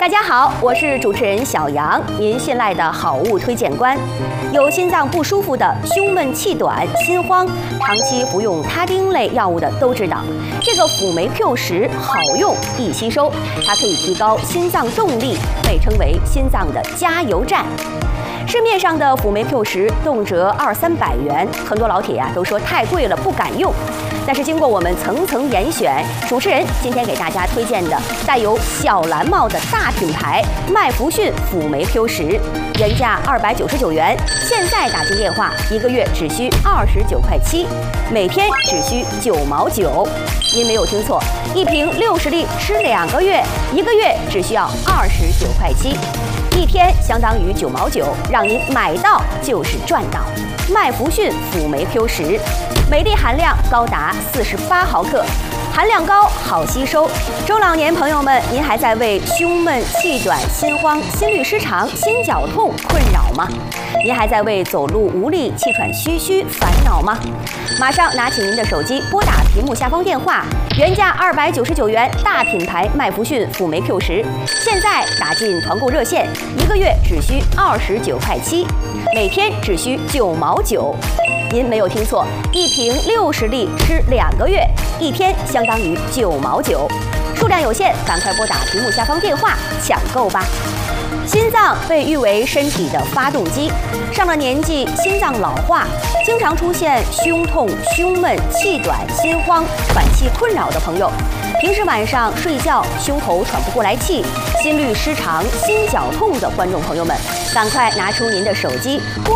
大家好，我是主持人小杨，您信赖的好物推荐官。有心脏不舒服的、胸闷气短、心慌，长期服用他汀类药物的都知道，这个辅酶 Q10好用易吸收，它可以提高心脏动力，被称为心脏的加油站。市面上的辅酶 Q10动辄200-300元，很多老铁都说太贵了，不敢用。但是经过我们层层严选，主持人今天给大家推荐的带有小蓝帽的大品牌麦弗逊辅酶 Q10，原价299元，现在打进电话1个月只需29块7，每天只需9毛9。您没有听错，一瓶60粒吃2个月，1个月只需要29块7。一天相当于9毛9，让您买到就是赚到。麦弗逊辅酶 Q10，每粒含量高达48毫克，含量高，好吸收。中老年朋友们，您还在为胸闷、气短、心慌、心律失常、心绞痛困扰吗？您还在为走路无力、气喘吁吁烦恼吗？马上拿起您的手机，拨打屏幕下方电话，原价299元，大品牌麦弗逊辅酶 Q10，现在打进团购热线，1个月只需29块7，每天只需9毛9。您没有听错，一瓶60粒吃2个月，一天相当于9毛9。数量有限，赶快拨打屏幕下方电话抢购吧。心脏被誉为身体的发动机，上了年纪，心脏老化，经常出现胸痛、胸闷、气短、心慌、喘气困扰的朋友，平时晚上睡觉胸口喘不过来气、心律失常、心绞痛的观众朋友们，赶快拿出您的手机。